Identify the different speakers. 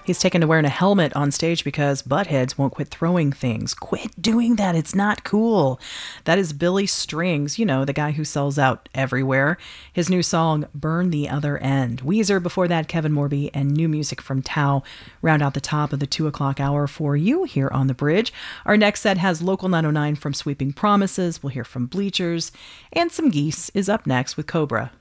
Speaker 1: He's taken to wearing a helmet on stage because buttheads won't quit throwing things. Quit doing that. It's not cool. That is Billy Strings, you know, the guy who sells out everywhere. His new song, Burn the Other End. Weezer before that, Kevin Morby, and new music from Tao round out the top of the 2 o'clock hour for you here on The Bridge. Our next set has Local 909 from Sweeping Promises. We'll hear from Bleachers. And Some Geese is up next with Cobra.